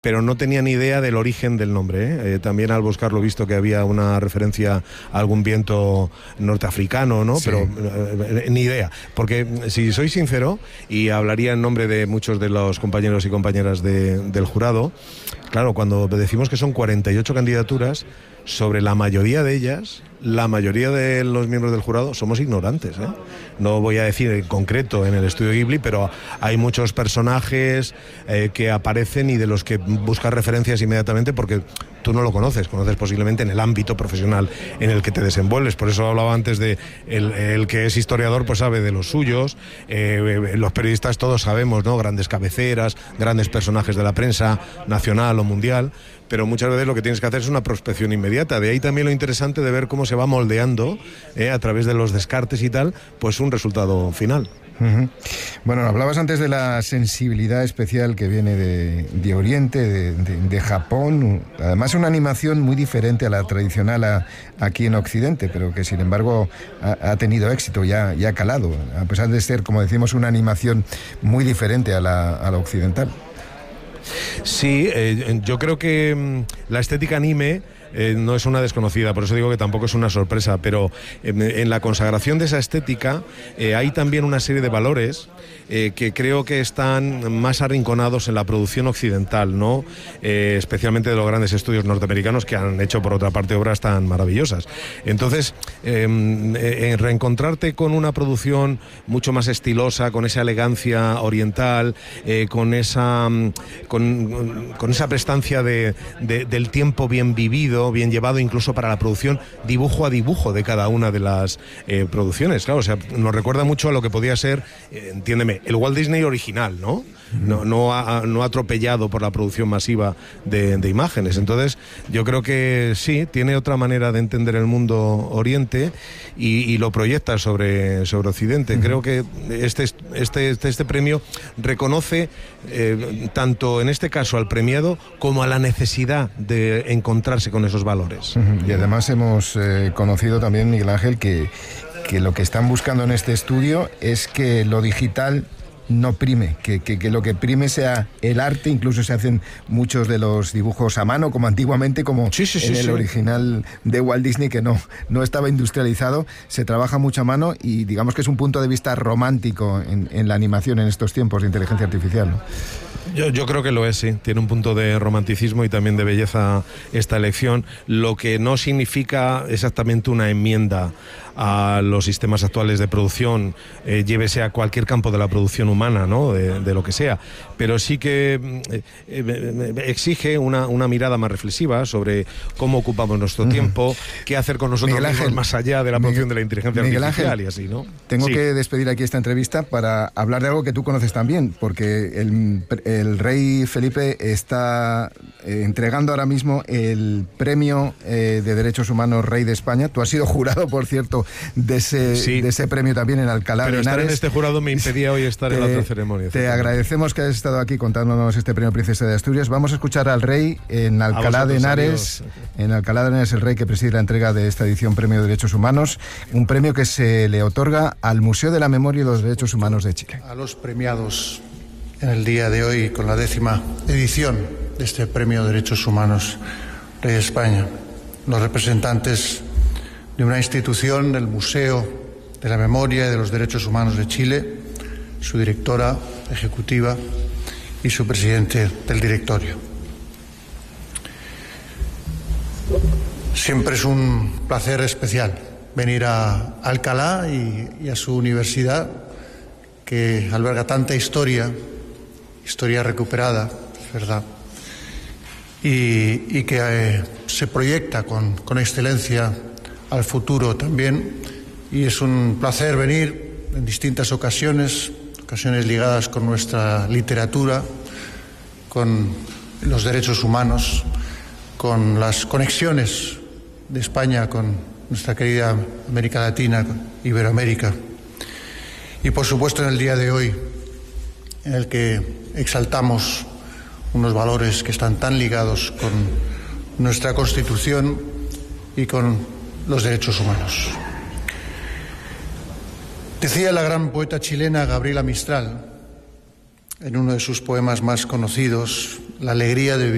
pero no tenía ni idea del origen del nombre, ¿eh? También al buscarlo he visto que había una referencia a algún viento norteafricano, ¿no? Sí. Pero ni idea, porque si soy sincero, y hablaría en nombre de muchos de los compañeros y compañeras del jurado, claro, cuando decimos que son 48 candidaturas, sobre la mayoría de ellas, la mayoría de los miembros del jurado somos ignorantes, ¿eh? No voy a decir en concreto en el estudio Ghibli, pero hay muchos personajes que aparecen y de los que buscas referencias inmediatamente porque tú no lo conoces posiblemente en el ámbito profesional en el que te desenvuelves. Por eso hablaba antes de el que es historiador, pues sabe de los suyos. Los periodistas todos sabemos, ¿no? Grandes cabeceras, grandes personajes de la prensa nacional o mundial, pero muchas veces lo que tienes que hacer es una prospección inmediata. De ahí también lo interesante de ver cómo se va moldeando a través de los descartes y tal, pues un resultado final. Uh-huh. Bueno, hablabas antes de la sensibilidad especial que viene de Oriente, de Japón. Además, una animación muy diferente a la tradicional aquí en Occidente, pero que sin embargo ha tenido éxito y ha calado, a pesar de ser, como decimos, una animación muy diferente a la occidental. Sí, yo creo que la estética anime no es una desconocida, por eso digo que tampoco es una sorpresa, pero en la consagración de esa estética hay también una serie de valores que creo que están más arrinconados en la producción occidental, ¿no? Especialmente de los grandes estudios norteamericanos que han hecho por otra parte obras tan maravillosas. Entonces, reencontrarte con una producción mucho más estilosa, con esa elegancia oriental, con esa prestancia del tiempo bien vivido, bien llevado incluso para la producción dibujo a dibujo de cada una de las producciones. Claro, o sea, nos recuerda mucho a lo que podía ser, entiéndeme, el Walt Disney original, ¿no? No atropellado por la producción masiva de imágenes. Entonces, yo creo que sí, tiene otra manera de entender el mundo Oriente y lo proyecta sobre Occidente. Creo que este premio reconoce tanto en este caso al premiado como a la necesidad de encontrarse con esos valores. Y además hemos conocido también, Miguel Ángel, que lo que están buscando en este estudio es que lo digital no prime, que lo que prime sea el arte. Incluso se hacen muchos de los dibujos a mano, como antiguamente, como en el original de Walt Disney, que no estaba industrializado. Se trabaja mucho a mano y digamos que es un punto de vista romántico en la animación en estos tiempos de inteligencia artificial, ¿no? Yo creo que lo es, sí. Tiene un punto de romanticismo y también de belleza esta elección, lo que no significa exactamente una enmienda a los sistemas actuales de producción, llévese a cualquier campo de la producción humana, ¿no? De lo que sea, pero sí que exige una mirada más reflexiva sobre cómo ocupamos nuestro tiempo, qué hacer con nosotros mismos más allá de la producción de la inteligencia artificial y así, ¿no? Tengo que despedir aquí esta entrevista para hablar de algo que tú conoces también, porque el rey Felipe está entregando ahora mismo el premio de Derechos Humanos Rey de España. Tú has sido jurado, por cierto, de ese premio también en Alcalá de Henares. Pero estar en este jurado me impedía hoy estar en la otra ceremonia. Te agradecemos que hayas estado aquí contándonos este premio Princesa de Asturias. Vamos a escuchar al rey en Alcalá de Henares. En Alcalá de Henares, el rey que preside la entrega de esta edición Premio de Derechos Humanos, un premio que se le otorga al Museo de la Memoria y los Derechos Humanos de Chile. A los premiados en el día de hoy con la 10ª edición de este Premio de Derechos Humanos Rey de España, los representantes de una institución, el Museo de la Memoria y de los Derechos Humanos de Chile, su directora ejecutiva y su presidente del directorio. Siempre es un placer especial venir a Alcalá y a su universidad, que alberga tanta historia recuperada, es verdad, y que se proyecta con excelencia al futuro también. Y es un placer venir en distintas ocasiones ligadas con nuestra literatura, con los derechos humanos, con las conexiones de España con nuestra querida América Latina, Iberoamérica. Y por supuesto en el día de hoy, en el que exaltamos unos valores que están tan ligados con nuestra Constitución y con los derechos humanos. Decía la gran poeta chilena Gabriela Mistral, en uno de sus poemas más conocidos, la alegría de vivir